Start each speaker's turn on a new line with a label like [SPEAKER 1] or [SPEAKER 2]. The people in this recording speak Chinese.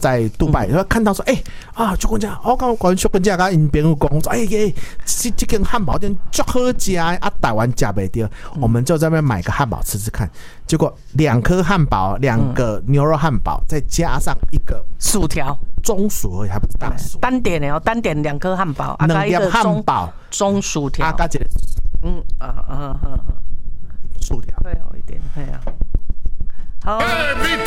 [SPEAKER 1] 在杜拜，看到说，就跟讲，我刚刚说跟讲，因朋友讲说，这间汉堡店足好吃啊，台湾吃不到，我们就在那边买个汉堡吃吃看。结果2颗汉堡，2个牛肉汉堡，再加上一个
[SPEAKER 2] 薯条，
[SPEAKER 1] 中薯而已，还不是大薯。
[SPEAKER 2] 单点的哦，单点2颗汉堡
[SPEAKER 1] ，2粒汉堡，
[SPEAKER 2] 中薯条，
[SPEAKER 1] 加一个薯条，
[SPEAKER 2] 会有一点，会啊，好。